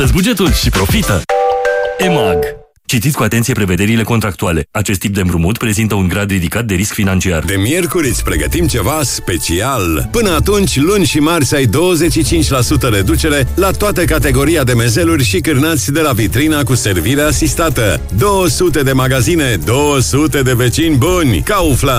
Dă-ți bugetul și profită! EMAG. Citiți cu atenție prevederile contractuale. Acest tip de împrumut prezintă un grad ridicat de risc financiar. De miercuri îți pregătim ceva special. Până atunci, luni și marți ai 25% reducere la toată categoria de mezeluri și cârnați de la vitrina cu servire asistată. 200 de magazine, 200 de vecini buni. Kaufland.